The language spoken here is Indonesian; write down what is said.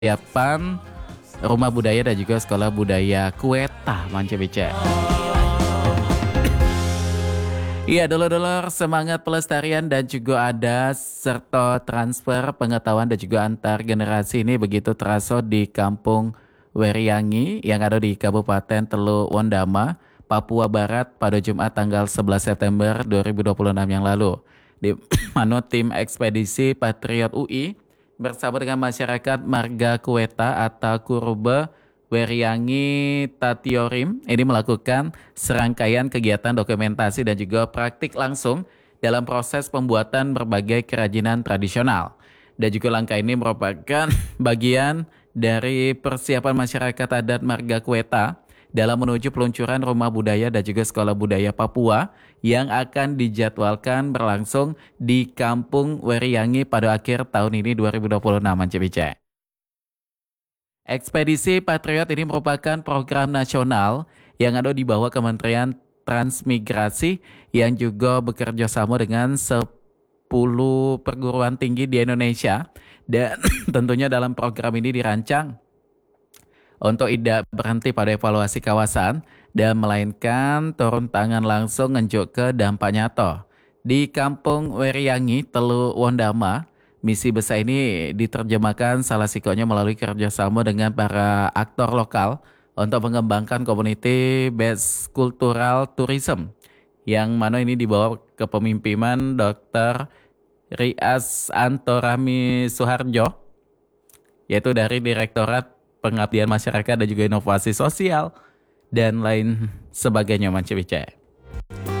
Yapan, Rumah Budaya dan juga Sekolah Budaya Kueta Manca Beca. Iya, dulur-dulur, semangat pelestarian dan juga ada serta transfer pengetahuan dan juga antar generasi ini begitu terasa di Kampung Weriangi yang ada di Kabupaten Teluk Wondama, Papua Barat pada Jumat tanggal 11 September 2026 yang lalu. Di mana tim ekspedisi Patriot UI bersama dengan masyarakat Marga Kueta atau Kurube Weriangi Tatiorim ini melakukan serangkaian kegiatan dokumentasi dan juga praktik langsung dalam proses pembuatan berbagai kerajinan tradisional. Dan juga langkah ini merupakan bagian dari persiapan masyarakat adat Marga Kueta dalam menuju peluncuran Rumah Budaya dan juga Sekolah Budaya Papua yang akan dijadwalkan berlangsung di Kampung Weriangi pada akhir tahun ini 2026 Mancebice. Ekspedisi Patriot ini merupakan program nasional yang ada di bawah Kementerian Transmigrasi yang juga bekerja sama dengan 10 perguruan tinggi di Indonesia dan tentunya dalam program ini dirancang untuk tidak berhenti pada evaluasi kawasan dan melainkan turun tangan langsung nunjuk ke dampak nyata. Di Kampung Weriangi, Teluk Wondama, misi besar ini diterjemahkan salah sikonya melalui kerjasama dengan para aktor lokal untuk mengembangkan community based cultural tourism yang mana ini dibawa kepemimpinan Dr. Rias Antorami Suharjo yaitu dari Direktorat Pengabdian Masyarakat dan juga Inovasi Sosial dan lain sebagainya Mancebice.